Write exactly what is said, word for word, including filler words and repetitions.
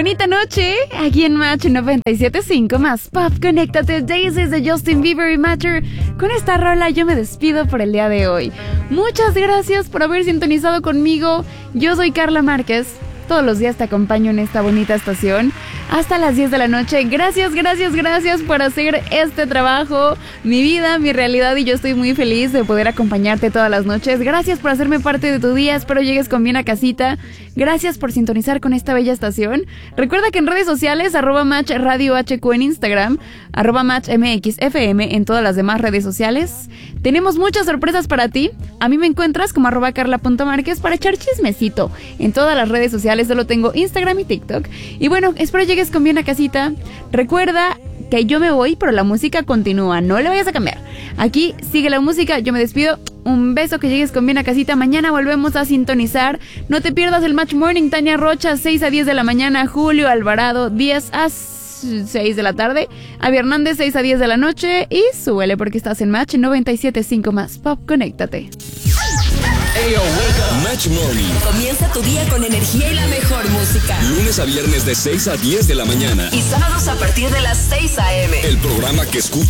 Bonita noche, aquí en Match noventa y siete punto cinco más Pop. Conéctate, Daisies de Justin Bieber y Matter. Con esta rola yo me despido por el día de hoy. Muchas gracias por haber sintonizado conmigo. Yo soy Carla Márquez. Todos los días te acompaño en esta bonita estación hasta las diez de la noche. Gracias, gracias, gracias por hacer este trabajo mi vida, mi realidad, y yo estoy muy feliz de poder acompañarte todas las noches. Gracias por hacerme parte de tu día, espero llegues con bien a casita. Gracias por sintonizar con esta bella estación. Recuerda que en redes sociales, arroba Match Radio H Q en Instagram, arroba Match M X F M en todas las demás redes sociales. Tenemos muchas sorpresas para ti. A mí me encuentras como arroba carla.márquez para echar chismecito. En todas las redes sociales solo tengo Instagram y TikTok. Y bueno, espero llegues con bien a casita. Recuerda que yo me voy, pero la música continúa, no le vayas a cambiar. Aquí sigue la música, yo me despido. Un beso, que llegues con bien a casita. Mañana volvemos a sintonizar. No te pierdas el Match Morning. Tania Rocha, seis a diez de la mañana. Julio Alvarado, diez a seis de la tarde. Avi Hernández, seis a diez de la noche. Y súbele porque estás en Match noventa y siete punto cinco más Pop. Conéctate. Hey, yo, wake up. Match Morning. Comienza tu día con energía y la mejor música. Lunes a viernes de seis a diez de la mañana. Y sábados a partir de las seis a eme. El programa que escucha